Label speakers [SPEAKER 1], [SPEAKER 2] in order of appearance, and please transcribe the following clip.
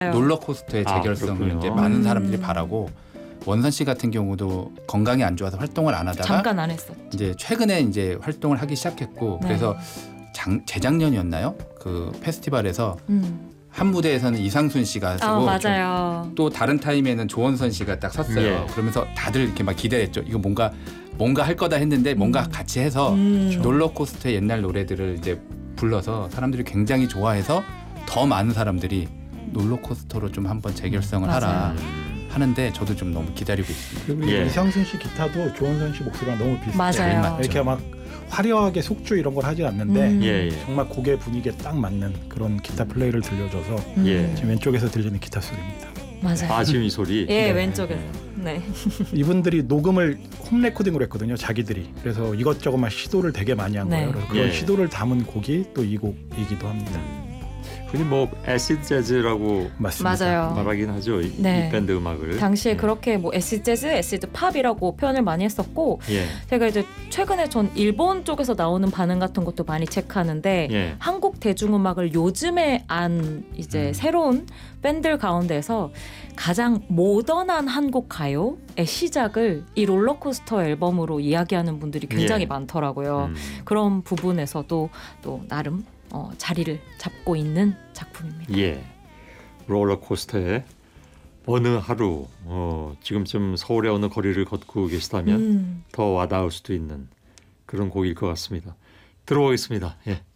[SPEAKER 1] 롤러코스터의 재결성을
[SPEAKER 2] 그렇군요.
[SPEAKER 1] 이제 많은 사람들이 바라고 원선 씨 같은 경우도 건강이 안 좋아서 활동을 안 하다가
[SPEAKER 3] 잠깐 안 했었죠.
[SPEAKER 1] 이제 최근에 이제 활동을 하기 시작했고
[SPEAKER 3] 네.
[SPEAKER 1] 그래서 재작년이었나요? 그 페스티벌에서 한 무대에서는 이상순 씨가 서고
[SPEAKER 3] 맞아요.
[SPEAKER 1] 또 다른 타임에는 조원선 씨가 딱 섰어요.
[SPEAKER 2] 예.
[SPEAKER 1] 그러면서 다들 이렇게 막 기대했죠. 이거 뭔가 할 거다 했는데 뭔가 같이 해서 롤러코스터의 옛날 노래들을 이제 불러서 사람들이 굉장히 좋아해서 더 많은 사람들이 롤러코스터로 좀 한번 재결성을 하라 하는데 저도 좀 너무 기다리고 있습니다.
[SPEAKER 4] 그리고
[SPEAKER 2] 예.
[SPEAKER 4] 이상순 씨 기타도 조원선 씨 목소리랑 너무 비슷해요.
[SPEAKER 3] 맞아요.
[SPEAKER 1] 맞죠.
[SPEAKER 4] 이렇게 막 화려하게 속주 이런 걸 하지 않는데
[SPEAKER 2] 예, 예.
[SPEAKER 4] 정말 곡의 분위기에 딱 맞는 그런 기타 플레이를 들려줘서
[SPEAKER 2] 예.
[SPEAKER 4] 지금 왼쪽에서 들리는 기타 소리입니다.
[SPEAKER 3] 맞아요.
[SPEAKER 2] 아, 지금 이 소리.
[SPEAKER 3] 예,
[SPEAKER 4] 네.
[SPEAKER 3] 왼쪽에. 네.
[SPEAKER 4] 이분들이 녹음을 홈 레코딩으로 했거든요. 자기들이. 그래서 이것저것 막 시도를 되게 많이 한 거예요.
[SPEAKER 3] 네.
[SPEAKER 4] 그래서 그런
[SPEAKER 2] 예.
[SPEAKER 4] 시도를 담은 곡이 또 이 곡이기도 합니다.
[SPEAKER 2] 흔히 뭐 애시드 재즈라고
[SPEAKER 4] 맞습니다.
[SPEAKER 3] 맞아요.
[SPEAKER 2] 말하긴 하죠.
[SPEAKER 3] 네.
[SPEAKER 2] 이 밴드 음악을.
[SPEAKER 3] 당시에 그렇게 뭐 애시드 재즈, 애시드 팝이라고 표현을 많이 했었고
[SPEAKER 2] 예.
[SPEAKER 3] 제가 이제 최근에 전 일본 쪽에서 나오는 반응 같은 것도 많이 체크하는데
[SPEAKER 2] 예.
[SPEAKER 3] 한국 대중음악을 요즘에 안 이제 새로운 밴드 가운데서 가장 모던한 한국 가요의 시작을 이 롤러코스터 앨범으로 이야기하는 분들이 굉장히
[SPEAKER 2] 예.
[SPEAKER 3] 많더라고요. 그런 부분에서도 또 나름 자리를 잡고 있는 작품입니다.
[SPEAKER 2] 예. 롤러코스터의 어느 하루 지금쯤 서울의 어느 거리를 걷고 계시다면 더 와닿을 수도 있는 그런 곡일 것 같습니다. 들어보겠습니다. 예.